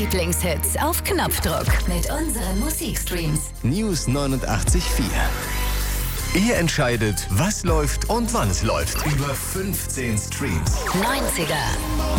Lieblingshits auf Knopfdruck mit unseren Musikstreams. News 89.4. Ihr entscheidet, was läuft und wann es läuft. Über 15 Streams. 90er.